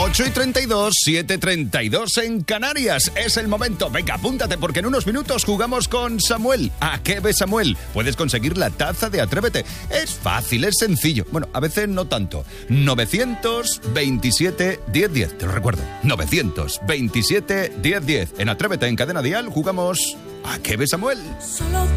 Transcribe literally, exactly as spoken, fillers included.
ocho y treinta y dos, siete y treinta y dos en Canarias. Es el momento. Venga, apúntate porque en unos minutos jugamos con Samuel. ¿A qué ves, Samuel? Puedes conseguir la taza de Atrévete. Es fácil, es sencillo. Bueno, a veces no tanto. novecientos veintisiete, diez diez. Te lo recuerdo. novecientos veintisiete, diez diez. En Atrévete en Cadena Dial jugamos ¿A qué ves, Samuel? Solo